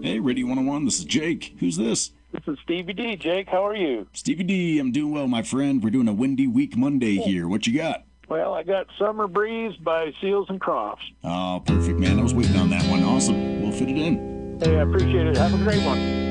Hey, Radio 101, this is Jake. Who's this? This is Stevie D. Jake, how are you? Stevie D, I'm doing well, my friend. We're doing a Windy Week Monday here. What you got? Well, I got Summer Breeze by Seals and Crofts. Oh, perfect, man. I was waiting on that one. Awesome. We'll fit it in. Hey, I appreciate it. Have a great one.